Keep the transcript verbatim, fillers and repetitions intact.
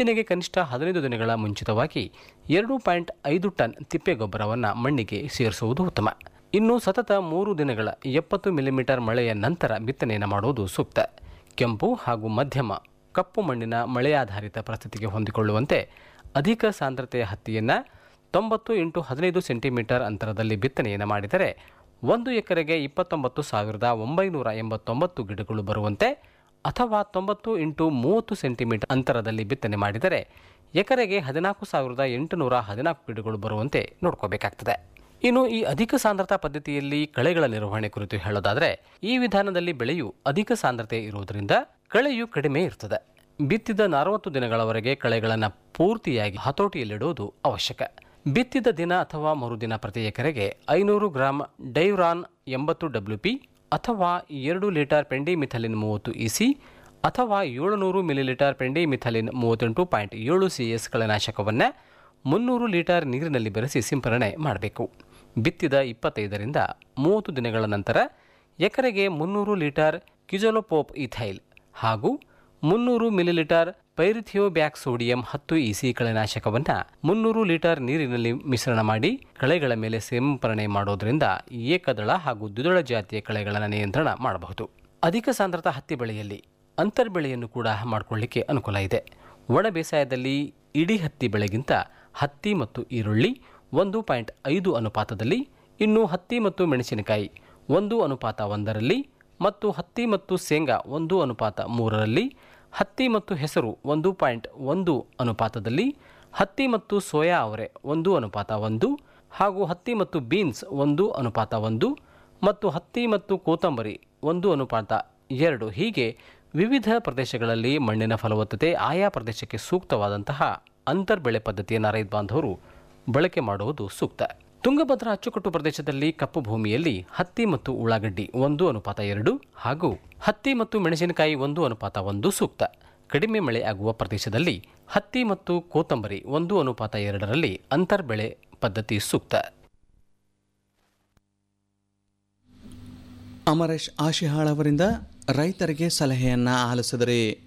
ಬಿತ್ತನೆಗೆ ಕನಿಷ್ಠ ಹದಿನೈದು ದಿನಗಳ ಮುಂಚಿತವಾಗಿ ಎರಡು ಪಾಯಿಂಟ್ ಐದು ಟನ್ ತಿಪ್ಪೆಗೊಬ್ಬರವನ್ನು ಮಣ್ಣಿಗೆ ಸೇರಿಸುವುದು ಉತ್ತಮ. ಇನ್ನು ಸತತ ಮೂರು ದಿನಗಳ ಎಪ್ಪತ್ತು ಮಿಲಿಮೀಟರ್ ಮಳೆಯ ನಂತರ ಬಿತ್ತನೆಯನ್ನು ಮಾಡುವುದು ಸೂಕ್ತ. ಕೆಂಪು ಹಾಗೂ ಮಧ್ಯಮ ಕಪ್ಪು ಮಣ್ಣಿನ ಮಳೆಯಾಧಾರಿತ ಪರಿಸ್ಥಿತಿಗೆ ಹೊಂದಿಕೊಳ್ಳುವಂತೆ ಅಧಿಕ ಸಾಂದ್ರತೆಯ ಹತ್ತಿಯನ್ನು ತೊಂಬತ್ತು ಇಂಟು ಹದಿನೈದು ಸೆಂಟಿಮೀಟರ್ ಅಂತರದಲ್ಲಿ ಬಿತ್ತನೆಯನ್ನು ಮಾಡಿದರೆ ಒಂದು ಎಕರೆಗೆ ಇಪ್ಪತ್ತೊಂಬತ್ತು ಸಾವಿರದ ಒಂಬೈನೂರ ಎಂಬತ್ತೊಂಬತ್ತು ಗಿಡಗಳು ಬರುವಂತೆ ಅಥವಾ ತೊಂಬತ್ತು ಇಂಟು ಮೂವತ್ತು ಸೆಂಟಿಮೀಟರ್ ಅಂತರದಲ್ಲಿ ಬಿತ್ತನೆ ಮಾಡಿದರೆ ಎಕರೆಗೆ ಹದಿನಾಲ್ಕು ಸಾವಿರದ ಎಂಟುನೂರ ಹದಿನಾಲ್ಕು ಗಿಡಗಳು ಬರುವಂತೆ ನೋಡ್ಕೋಬೇಕಾಗ್ತದೆ. ಇನ್ನು ಈ ಅಧಿಕ ಸಾಂದ್ರತಾ ಪದ್ಧತಿಯಲ್ಲಿ ಕಳೆಗಳ ನಿರ್ವಹಣೆ ಕುರಿತು ಹೇಳೋದಾದರೆ ಈ ವಿಧಾನದಲ್ಲಿ ಬೆಳೆಯು ಅಧಿಕ ಸಾಂದ್ರತೆ ಇರುವುದರಿಂದ ಕಳೆಯು ಕಡಿಮೆ ಇರ್ತದೆ. ಬಿತ್ತಿದ ನಲವತ್ತು ದಿನಗಳವರೆಗೆ ಕಳೆಗಳನ್ನು ಪೂರ್ತಿಯಾಗಿ ಹತೋಟಿಯಲ್ಲಿಡುವುದು ಅವಶ್ಯಕ. ಬಿತ್ತಿದ ದಿನ ಅಥವಾ ಮರುದಿನ ಪ್ರತಿ ಎಕರೆಗೆ ಐನೂರು ಗ್ರಾಂ ಡೈವ್ರಾನ್ ಎಂಬತ್ತು ಡಬ್ಲ್ಯೂ ಪಿ ಅಥವಾ ಎರಡು ಲೀಟರ್ ಪೆಂಡಿಮಿಥಲಿನ್ ಮೂವತ್ತು ಇಸಿ ಅಥವಾ ಏಳುನೂರು ಮಿಲಿಲೀಟರ್ ಪೆಂಡಿಮಿಥಲಿನ್ ಮೂವತ್ತೆಂಟು ಪಾಯಿಂಟ್ ಏಳು ಸಿ ಎಸ್ ಕಳೆನಾಶಕವನ್ನು ಮುನ್ನೂರು ಲೀಟರ್ ನೀರಿನಲ್ಲಿ ಬೆರೆಸಿ ಸಿಂಪರಣೆ ಮಾಡಬೇಕು. ಬಿತ್ತಿದ ಇಪ್ಪತ್ತೈದರಿಂದ ಮೂವತ್ತು ದಿನಗಳ ನಂತರ ಎಕರೆಗೆ ಮುನ್ನೂರು ಲೀಟರ್ ಕಿಜೊಲೋಪೋಪ್ ಇಥೈಲ್ ಹಾಗೂ ಮುನ್ನೂರು ಮಿಲಿಲೀಟರ್ ಪೈರಿಥಿಯೋಬ್ಯಾಕ್ ಸೋಡಿಯಂ ಹತ್ತು ಇಸಿ ಕಳೆನಾಶಕವನ್ನು ಮುನ್ನೂರು ಲೀಟರ್ ನೀರಿನಲ್ಲಿ ಮಿಶ್ರಣ ಮಾಡಿ ಕಳೆಗಳ ಮೇಲೆ ಸಿಂಪರಣೆ ಮಾಡೋದರಿಂದ ಏಕದಳ ಹಾಗೂ ದ್ವಿದಳ ಜಾತಿಯ ಕಳೆಗಳನ್ನು ನಿಯಂತ್ರಣ ಮಾಡಬಹುದು. ಅಧಿಕ ಸಾಂದ್ರತಾ ಹತ್ತಿ ಬೆಳೆಯಲ್ಲಿ ಅಂತರ್ಬೆಳೆಯನ್ನು ಕೂಡ ಮಾಡಿಕೊಳ್ಳಿಕ್ಕೆ ಅನುಕೂಲ ಇದೆ. ಒಣ ಬೇಸಾಯದಲ್ಲಿ ಇಡೀ ಹತ್ತಿ ಬೆಳೆಗಿಂತ ಹತ್ತಿ ಮತ್ತು ಈರುಳ್ಳಿ ಒಂದು ಪಾಯಿಂಟ್ ಐದು ಅನುಪಾತದಲ್ಲಿ, ಇನ್ನು ಹತ್ತಿ ಮತ್ತು ಮೆಣಸಿನಕಾಯಿ ಒಂದು ಅನುಪಾತ ಒಂದರಲ್ಲಿ ಮತ್ತು ಹತ್ತಿ ಮತ್ತು ಶೇಂಗಾ ಒಂದು ಅನುಪಾತ ಮೂರರಲ್ಲಿ, ಹತ್ತಿ ಮತ್ತು ಹೆಸರು ಒಂದು ಪಾಯಿಂಟ್ ಒಂದು ಅನುಪಾತದಲ್ಲಿ, ಹತ್ತಿ ಮತ್ತು ಸೋಯಾ ಅವರೆ ಒಂದು ಅನುಪಾತ ಒಂದು ಹಾಗೂ ಹತ್ತಿ ಮತ್ತು ಬೀನ್ಸ್ ಒಂದು ಅನುಪಾತ ಒಂದು ಮತ್ತು ಹತ್ತಿ ಮತ್ತು ಕೊತ್ತಂಬರಿ ಒಂದು ಅನುಪಾತ ಎರಡು, ಹೀಗೆ ವಿವಿಧ ಪ್ರದೇಶಗಳಲ್ಲಿ ಮಣ್ಣಿನ ಫಲವತ್ತತೆ ಆಯಾ ಪ್ರದೇಶಕ್ಕೆ ಸೂಕ್ತವಾದಂತಹ ಅಂತರ್ಬೆಳೆ ಪದ್ಧತಿಯನ್ನು ರೈತ ಬಾಂಧವರು ಬಳಕೆ ಮಾಡುವುದು ಸೂಕ್ತ. ತುಂಗಭದ್ರಾ ಅಚ್ಚುಕಟ್ಟು ಪ್ರದೇಶದಲ್ಲಿ ಕಪ್ಪು ಭೂಮಿಯಲ್ಲಿ ಹತ್ತಿ ಮತ್ತು ಉಳ್ಳಾಗಡ್ಡಿ ಒಂದು ಅನುಪಾತ ಎರಡು ಹಾಗೂ ಹತ್ತಿ ಮತ್ತು ಮೆಣಸಿನಕಾಯಿ ಒಂದು ಅನುಪಾತ ಒಂದು ಸೂಕ್ತ. ಕಡಿಮೆ ಮಳೆ ಆಗುವ ಪ್ರದೇಶದಲ್ಲಿ ಹತ್ತಿ ಮತ್ತು ಕೊತ್ತಂಬರಿ ಒಂದು ಅನುಪಾತ ಎರಡರಲ್ಲಿ ಅಂತರ್ಬೆಳೆ ಪದ್ಧತಿ ಸೂಕ್ತ. ಅಮರೇಶ್ ಆಶಿಹಾಳ್ ಅವರಿಂದ ರೈತರಿಗೆ ಸಲಹೆಯನ್ನ ಆಲಿಸಿದರೆ